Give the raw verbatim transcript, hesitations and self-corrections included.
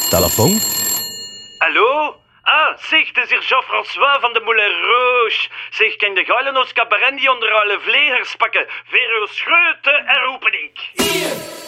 telefoon. Hallo? Ah, zeg, het is hier Jean-François van de Moulin Rouge. Zeg, kan de geilen ons cabaret die onder alle vlegers pakken? Voor uw schreeuwte en roepen ik. Hier!